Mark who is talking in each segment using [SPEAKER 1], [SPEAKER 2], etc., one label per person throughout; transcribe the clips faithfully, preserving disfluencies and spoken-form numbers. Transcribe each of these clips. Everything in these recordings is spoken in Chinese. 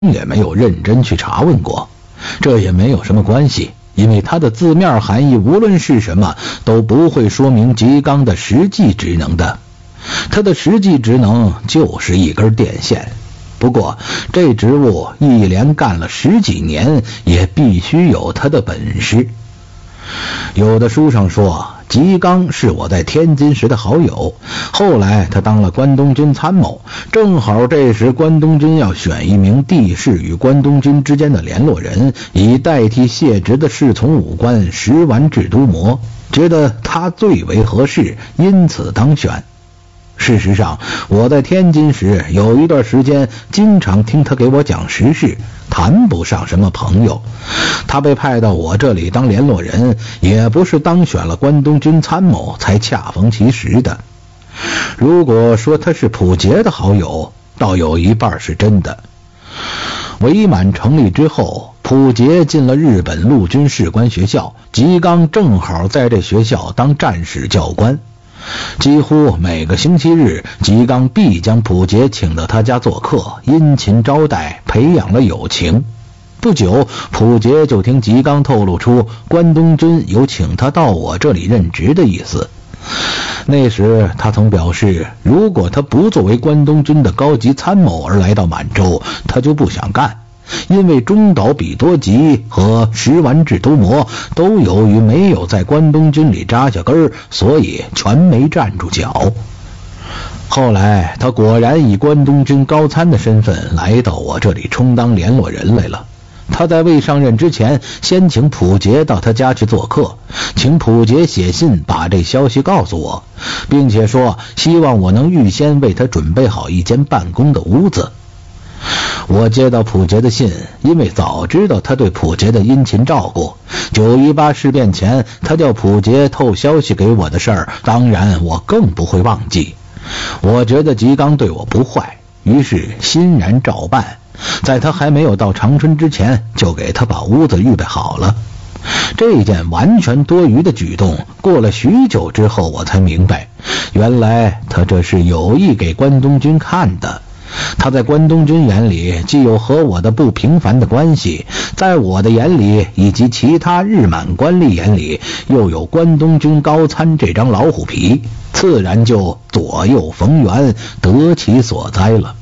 [SPEAKER 1] 也没有认真去查问过。这也没有什么关系，因为它的字面含义无论是什么都不会说明吉冈的实际职能的。它的实际职能就是一根电线，不过这职务一连干了十几年，也必须有他的本事。有的书上说吉冈是我在天津时的好友，后来他当了关东军参谋，正好这时关东军要选一名地市与关东军之间的联络人，以代替卸职的侍从武官石丸治都摩，觉得他最为合适，因此当选。事实上，我在天津时有一段时间经常听他给我讲时事，谈不上什么朋友。他被派到我这里当联络人，也不是当选了关东军参谋才恰逢其时的。如果说他是溥杰的好友，倒有一半是真的。伪满成立之后，溥杰进了日本陆军士官学校，吉冈正好在这学校当战士教官。几乎每个星期日，吉冈必将溥杰请到他家做客，殷勤招待，培养了友情。不久，溥杰就听吉冈透露出关东军有请他到我这里任职的意思。那时他曾表示，如果他不作为关东军的高级参谋而来到满洲，他就不想干，因为中岛比多吉和石丸治都摩都由于没有在关东军里扎下根儿，所以全没站住脚。后来他果然以关东军高参的身份来到我这里充当联络人来了。他在未上任之前，先请溥杰到他家去做客，请溥杰写信把这消息告诉我，并且说希望我能预先为他准备好一间办公的屋子。我接到溥杰的信，因为早知道他对溥杰的殷勤照顾，九一八事变前他叫溥杰透消息给我的事儿，当然我更不会忘记。我觉得吉冈对我不坏，于是欣然照办，在他还没有到长春之前，就给他把屋子预备好了。这件完全多余的举动，过了许久之后我才明白，原来他这是有意给关东军看的。他在关东军眼里既有和我的不平凡的关系，在我的眼里以及其他日满官吏眼里又有关东军高参这张老虎皮，自然就左右逢源，得其所哉了。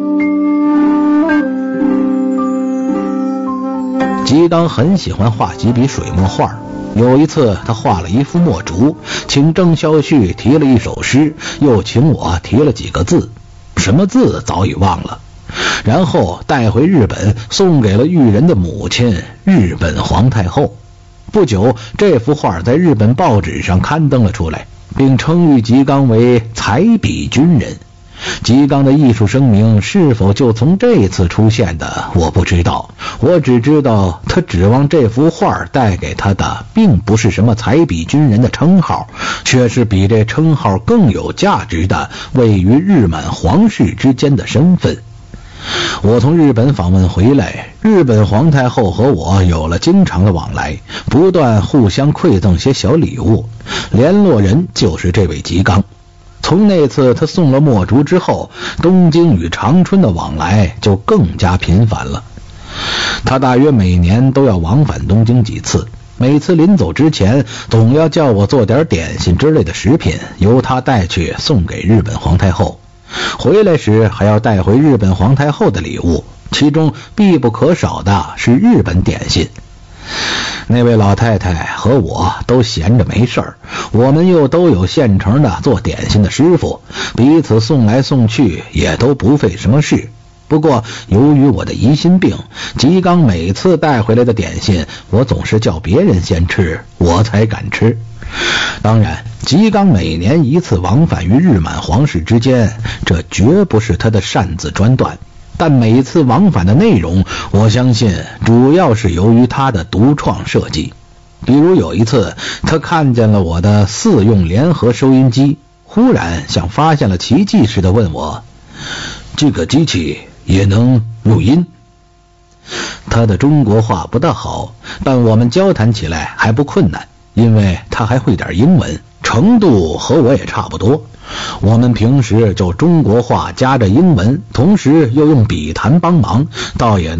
[SPEAKER 1] 吉冈很喜欢画几笔水墨画，有一次他画了一幅墨竹，请郑孝胥题了一首诗，又请我题了几个字，什么字早已忘了，然后带回日本送给了裕仁的母亲日本皇太后。不久，这幅画在日本报纸上刊登了出来，并称誉吉冈为才笔军人。吉冈的艺术声名是否就从这次出现的，我不知道，我只知道他指望这幅画带给他的并不是什么才笔军人的称号，却是比这称号更有价值的位于日满皇室之间的身份。我从日本访问回来，日本皇太后和我有了经常的往来，不断互相馈赠些小礼物，联络人就是这位吉冈。从那次他送了墨竹之后，东京与长春的往来就更加频繁了。他大约每年都要往返东京几次，每次临走之前总要叫我做点点心之类的食品，由他带去送给日本皇太后。回来时还要带回日本皇太后的礼物，其中必不可少的是日本点心。那位老太太和我都闲着没事儿，我们又都有现成的做点心的师傅，彼此送来送去也都不费什么事。不过由于我的疑心病，吉冈每次带回来的点心我总是叫别人先吃，我才敢吃。当然吉冈每年一次往返于日满皇室之间，这绝不是他的擅自专断，但每次往返的内容，我相信主要是由于他的独创设计。比如有一次，他看见了我的四用联合收音机，忽然像发现了奇迹似的问我，这个机器也能录音？他的中国话不大好，但我们交谈起来还不困难，因为他还会点英文， 程度和我也差不多。我们平时就中国话加着英文，同时又用笔谈帮忙，倒也